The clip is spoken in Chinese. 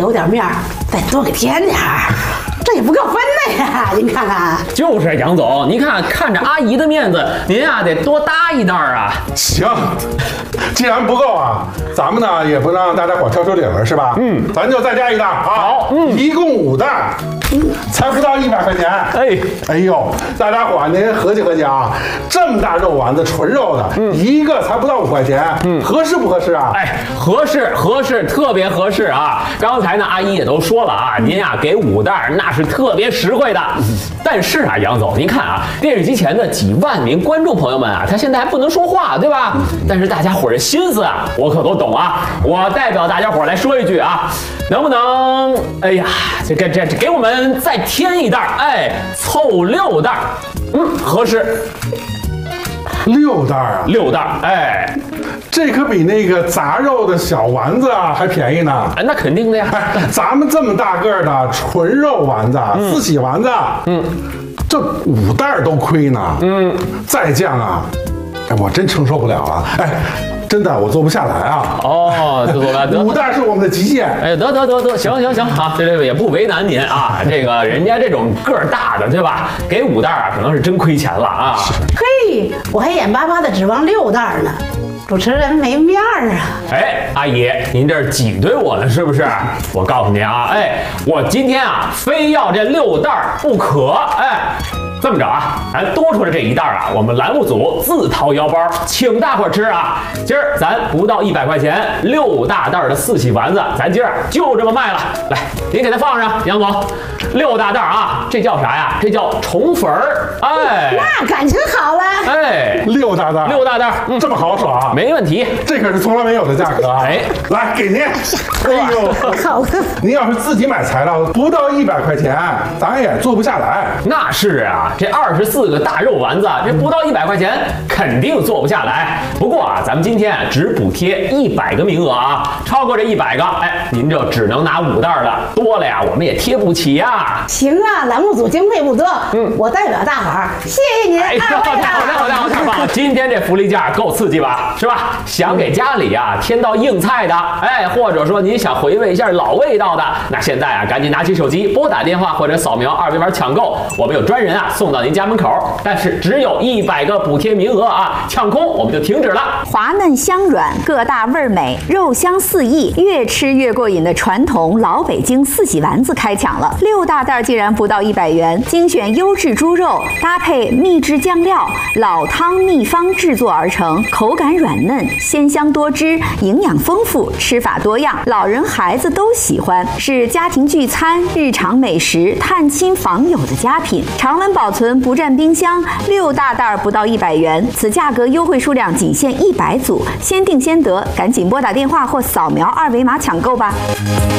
给我点面儿，再多给添点儿，这也不够分的呀！您看看。 就是杨总，您看着阿姨的面子，您啊得多搭一袋啊。 行，既然不够啊，咱们呢也不让大家伙挑出理了，是吧？咱就再加一袋啊。 好， 一共5袋，才不到100块钱。哎呦，大家伙您合计合计啊，这么大肉丸子，纯肉的，一个才不到5块钱，合适不合适啊？ 哎，合适，特别合适啊！刚才呢，阿姨也都说了啊，您啊给5袋，那是特别实惠的。但是啊，杨总，您看啊，电视机前的几万名观众朋友们啊，他现在还不能说话，对吧？但是大家伙的心思啊，我可都懂啊。我代表大家伙来说一句啊，能不能，哎呀，这给我们再添一袋，哎，凑6袋，合适。 6袋啊 ，6袋，哎， 这可比那个杂肉的小丸子啊还便宜呢。 那肯定的呀。 咱们这么大个儿的纯肉丸子，四喜丸子，这5袋都亏呢。再降啊，哎，我真承受不了了。哎，真的我做不下来啊。 哦，做不来 ，5袋是我们的极限。 哎，得，行，好，这也不为难您啊。这个人家这种个儿大的，对吧？给5袋啊，可能是真亏钱了啊。 嘿，我还眼巴巴的指望6袋呢。主持人没面儿啊！ 哎，阿姨，您这挤兑我了是不是？我告诉您啊，哎，我今天啊，非要这6袋不可。哎，这么着啊，咱多出来这1袋啊，我们栏目组自掏腰包请大伙吃啊。今儿咱不到100块钱，6大袋的四喜丸子，咱今儿就这么卖了。来，您给它放上，杨总，6大袋啊，这叫啥呀？这叫宠粉儿。哎， 那感情好了。 哎 ，6大袋 ，6大袋， 这么豪爽啊！ 没问题， 这可是从来没有的价格啊！ 哎， 来给您。哎呦， 好了， 您要是自己买材料，不到100块钱，咱也做不下来。 那是啊，这24个大肉丸子，这不到100块钱，肯定做不下来。不过啊，咱们今天只补贴100个名额啊，超过这100个，哎，您就只能拿5袋了，多了呀，我们也贴不起呀。 行啊，栏目组经费不多，我代表大伙儿，谢谢您。 哎，太好！今天这福利价够刺激吧？是吧？想给家里啊添道硬菜的，哎，或者说您想回味一下老味道的，那现在啊赶紧拿起手机拨打电话或者扫描2维码抢购，我们有专人啊送到您家门口。但是只有100个补贴名额啊，抢空我们就停止了。 滑嫩香软，个大味美，肉香四溢，越吃越过瘾的传统老北京四喜丸子开抢了，6大袋竟然不到100元，精选优质猪肉，搭配秘制酱料，老汤秘方制作而成，口感软嫩，鲜香多汁，营养丰富，吃法多样，老人孩子都喜欢，是家庭聚餐、日常美食、探亲访友的佳品，常温保存，不占冰箱，6大袋不到100元，此价格优惠数量仅限100组，先订先得，赶紧拨打电话或扫描2维码抢购吧。